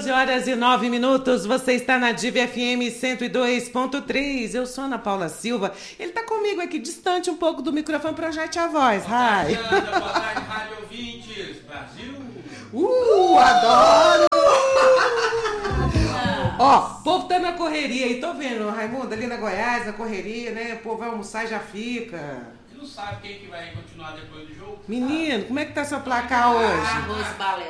12 horas e 9 minutos, você está na Diva FM 102.3. Eu sou Ana Paula Silva. Ele está comigo aqui, distante um pouco do microfone, projete a voz. Boa tarde, Ana. Boa tarde, rádio ouvintes. Brasil. Adoro! Ó, o povo tá na correria aí, tô vendo, Raimundo, ali na Goiás, na correria, né? O povo vai almoçar e já fica. Você não sabe quem que vai continuar depois do jogo? Menino, como é que tá seu placar hoje? Arroz balé.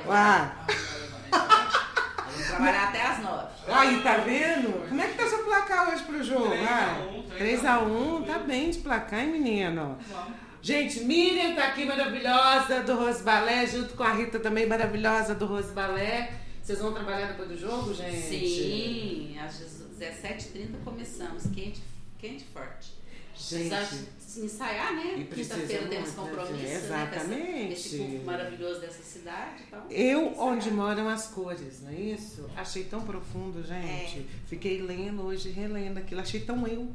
Vamos trabalhar até as 9. Aí, tá vendo? Como é que tá seu placar hoje pro jogo? 3-1, tá bem de placar, hein, menino? Gente, Miriam tá aqui maravilhosa do Rose Balé, junto com a Rita também maravilhosa do Rose Balé. Vocês vão trabalhar depois do jogo, gente? Sim, às 17h30 começamos, quente e forte. Gente, ensaiar, né? E quinta-feira temos compromisso, né? Exatamente. Esse povo maravilhoso dessa cidade. Então, onde moram as cores, não é isso? Achei tão profundo, gente. Fiquei lendo hoje, relendo aquilo. Achei tão eu.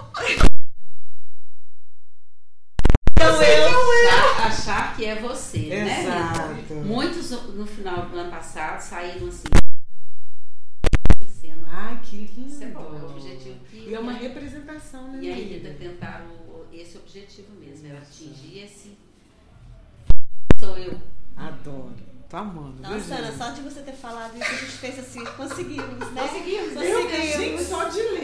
Achar que é você, né? Exato. Muitos no final do ano passado saíram assim. Ai, que lindo. Isso é bom, é o objetivo que. E é uma representação, né? E aí tentaram esse objetivo mesmo, era atingir esse. Sou eu. Adoro. Tô amando. Nossa, Ana, só de você ter falado isso, a gente fez assim, conseguimos, né? Gente, só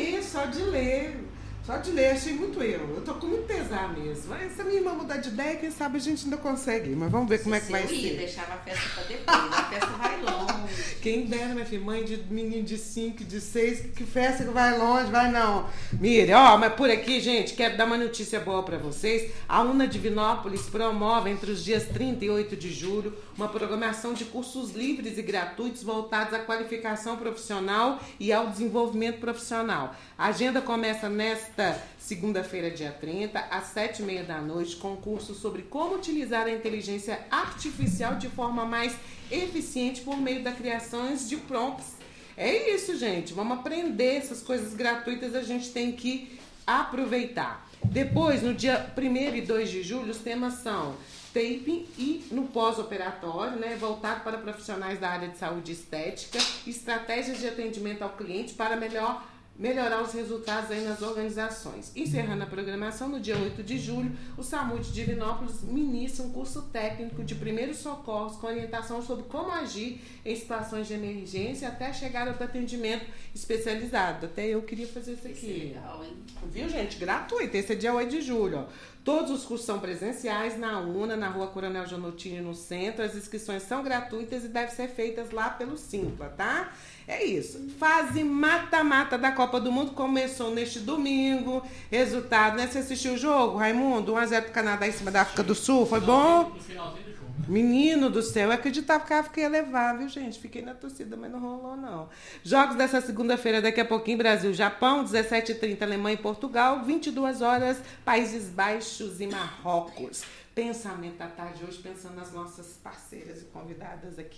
de ler. Achei muito eu tô com muito pesar mesmo. Mas se a minha irmã mudar de ideia, quem sabe a gente ainda consegue ir. Mas vamos ver como é que vai ser. Deixava a festa pra depois, a festa vai longe. Quem dera, minha filha, mãe de menino de 5, de 6, que festa que vai longe, vai não. Miriam, mas por aqui, gente, quero dar uma notícia boa pra vocês. A UNA Divinópolis promove entre os dias 30 e 8 de julho uma programação de cursos livres e gratuitos voltados à qualificação profissional e ao desenvolvimento profissional. A agenda começa nesta segunda-feira, dia 30, às 7h30 da noite, com curso sobre como utilizar a inteligência artificial de forma mais eficiente por meio da criação de prompts. É isso, gente. Vamos aprender essas coisas gratuitas, a gente tem que aproveitar. Depois, no dia 1º e 2 de julho, os temas são taping e no pós-operatório, né, voltado para profissionais da área de saúde e estética, estratégias de atendimento ao cliente para melhorar os resultados aí nas organizações. Encerrando a programação, no dia 8 de julho, o SAMU de Divinópolis ministra um curso técnico de primeiros socorros com orientação sobre como agir em situações de emergência até a chegada do atendimento especializado. Até eu queria fazer isso aqui. Legal, hein? Viu, gente? Gratuito. Esse é dia 8 de julho, ó. Todos os cursos são presenciais na UNA, na rua Coronel Janotini, no centro. As inscrições são gratuitas e devem ser feitas lá pelo Simpla, tá? É isso. Fase mata-mata da Copa do Mundo começou neste domingo. Resultado, né? Você assistiu o jogo, Raimundo? 1-0 pro Canadá em cima da África do Sul. Foi bom? No finalzinho do jogo. Menino do céu, eu acreditava que a África ia levar, viu, gente? Fiquei na torcida, mas não rolou, não. Jogos dessa segunda-feira, daqui a pouquinho, Brasil, Japão, 17h30, Alemanha e Portugal, 22 horas, Países Baixos e Marrocos. Pensamento à tarde hoje, pensando nas nossas parceiras e convidadas aqui.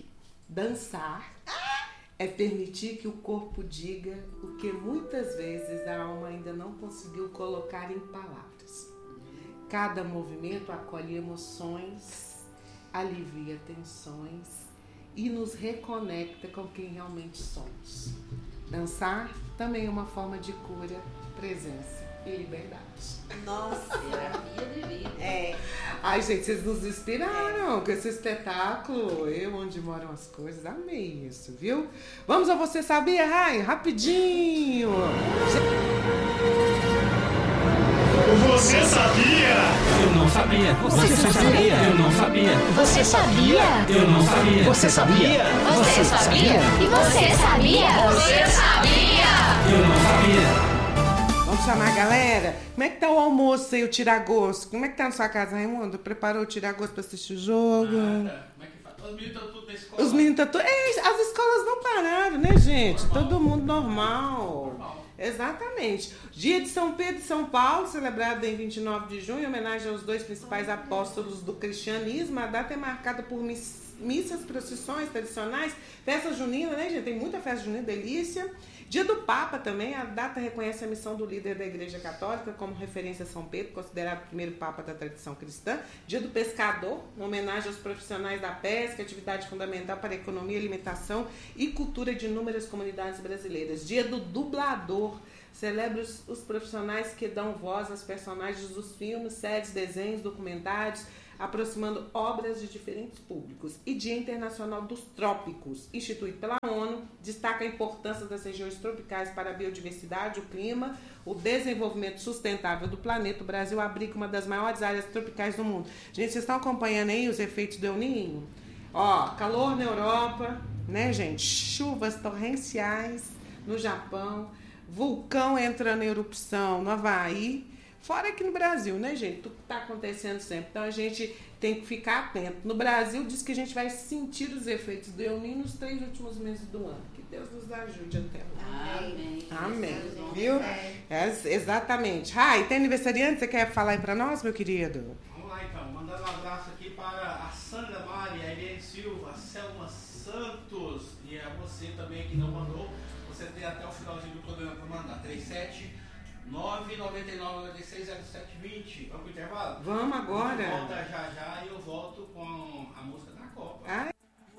Dançar é permitir que o corpo diga o que muitas vezes a alma ainda não conseguiu colocar em palavras. Cada movimento acolhe emoções, alivia tensões e nos reconecta com quem realmente somos. Dançar também é uma forma de cura, presença e liberdade. Nossa, Terapia de vida. Ai, gente, vocês nos inspiraram com esse espetáculo. Onde moram as coisas. Amei isso, viu? Vamos ao Você Sabia, Rai? Rapidinho! Você sabia? Eu não sabia. Você sabia? Eu não sabia. Você sabia? Eu não sabia. Você sabia? Você sabia? E você sabia? Você sabia? Eu não sabia. Vamos chamar a galera? Como é que tá o almoço aí, o tira-gosto? Como é que tá na sua casa, Raimundo? Preparou o tira-gosto pra assistir o jogo? Como é que faz? Os meninos estão tudo na escola. Os meninos estão todos... as escolas não pararam, né, gente? Normal. Todo mundo normal. Normal. Exatamente. Dia de São Pedro e São Paulo, celebrado em 29 de junho, em homenagem aos dois principais apóstolos do cristianismo. A data é marcada por missas, procissões tradicionais, festa junina, né, gente? Tem muita festa junina, delícia. Dia do Papa também, a data reconhece a missão do líder da Igreja Católica como referência a São Pedro, considerado o primeiro Papa da tradição cristã. Dia do Pescador, uma homenagem aos profissionais da pesca, atividade fundamental para a economia, alimentação e cultura de inúmeras comunidades brasileiras. Dia do Dublador, celebra os profissionais que dão voz aos personagens dos filmes, séries, desenhos, documentários, aproximando obras de diferentes públicos. E Dia Internacional dos Trópicos, instituído pela ONU, destaca a importância das regiões tropicais para a biodiversidade, o clima, o desenvolvimento sustentável do planeta. O Brasil abriga uma das maiores áreas tropicais do mundo. Gente, vocês estão acompanhando aí os efeitos do El Niño? Ó, calor na Europa, né, gente? Chuvas torrenciais no Japão, vulcão entrando em erupção no Havaí. Fora aqui no Brasil, né, gente? Tudo que está acontecendo sempre. Então, a gente tem que ficar atento. No Brasil, diz que a gente vai sentir os efeitos do El Niño nos 3 últimos meses do ano. Que Deus nos ajude até lá. Amém. Amém. Viu? Exatamente. Rai, tem aniversariante? Você quer falar aí pra nós, meu querido? Vamos lá então, mandando um abraço aqui para a Sandra Mari, a Eliane Silva, a Selma Santos e a você também que não mandou. Você tem até o finalzinho do programa para mandar. 37-999-96-0720. Vamos pro intervalo? Vamos agora. Volta já já.